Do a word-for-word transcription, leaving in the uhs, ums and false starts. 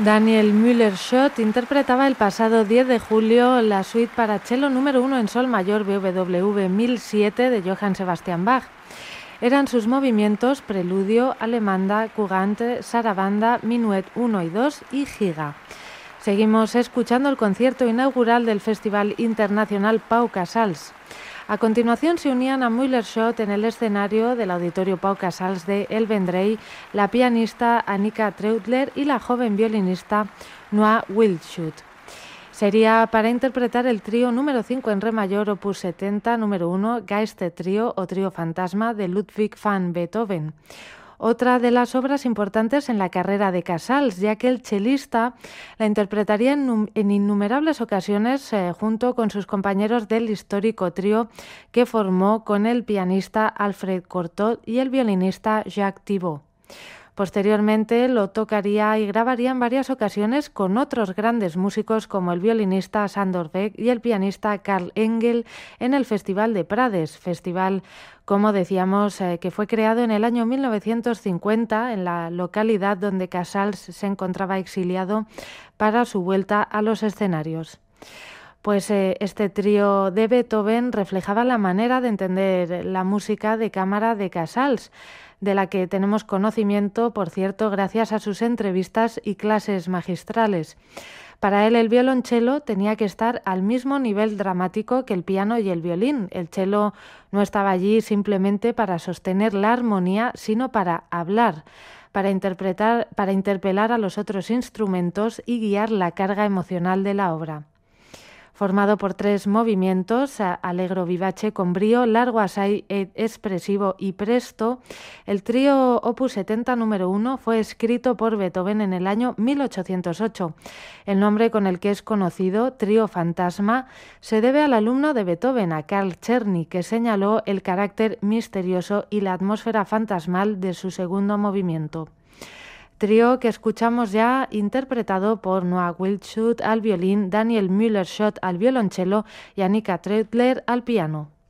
Daniel Müller-Schott interpretaba el pasado diez de julio la suite para cello número uno en sol mayor B W V mil siete de Johann Sebastian Bach. Eran sus movimientos Preludio, Alemanda, Cugante, Sarabanda, Minuet uno y dos y Giga. Seguimos escuchando el concierto inaugural del Festival Internacional Pau Casals. A continuación se unían a Müller-Schott en el escenario del Auditorio Pau Casals de El Vendrell la pianista Annika Treutler y la joven violinista Noa Wildschut. Sería para interpretar el trío número cinco en re mayor, opus setenta, número uno, Geiste-Trio o Trío Fantasma de Ludwig van Beethoven. Otra de las obras importantes en la carrera de Casals, ya que el chelista la interpretaría en, en innumerables ocasiones eh, junto con sus compañeros del histórico trío que formó con el pianista Alfred Cortot y el violinista Jacques Thibaud. Posteriormente lo tocaría y grabaría en varias ocasiones con otros grandes músicos como el violinista Sándor Beck y el pianista Karl Engel en el Festival de Prades, festival, como decíamos, eh, que fue creado en el año mil novecientos cincuenta en la localidad donde Casals se encontraba exiliado para su vuelta a los escenarios. Pues eh, este trío de Beethoven reflejaba la manera de entender la música de cámara de Casals, de la que tenemos conocimiento, por cierto, gracias a sus entrevistas y clases magistrales. Para él el violonchelo tenía que estar al mismo nivel dramático que el piano y el violín. El cello no estaba allí simplemente para sostener la armonía, sino para hablar, para interpretar, para interpelar a los otros instrumentos y guiar la carga emocional de la obra. Formado por tres movimientos, allegro vivace con brío, largo assai expresivo y presto, el trío opus setenta número uno fue escrito por Beethoven en el año mil ochocientos ocho. El nombre con el que es conocido, Trío Fantasma, se debe al alumno de Beethoven, a Carl Czerny, que señaló el carácter misterioso y la atmósfera fantasmal de su segundo movimiento. Trío que escuchamos ya interpretado por Noa Wildschut al violín, Daniel Müller-Schott al violonchelo y Annika Treutler al piano.